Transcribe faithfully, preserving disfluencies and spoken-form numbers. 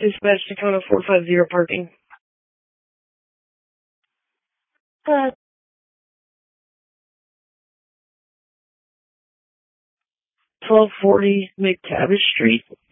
Dispatch Tacoma four five zero parking. Uh, twelve forty McTavish Street.